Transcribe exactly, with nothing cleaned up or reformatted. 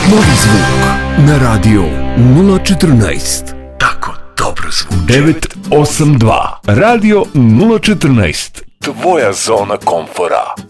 Novi zvuk na radio nula četrnaest. Tako dobro zvuči. devet osam dva Radio nula četrnaest. Tvoja zona komfora.